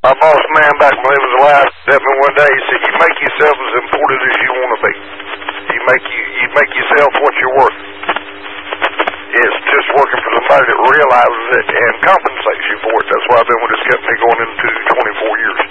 My boss man back when he was alive said me one day, he said, you make yourself as important as you want to be. You make yourself what you're worth. It's just working for somebody that realizes it and compensates you for it. That's why I've been with this company going into 24 years.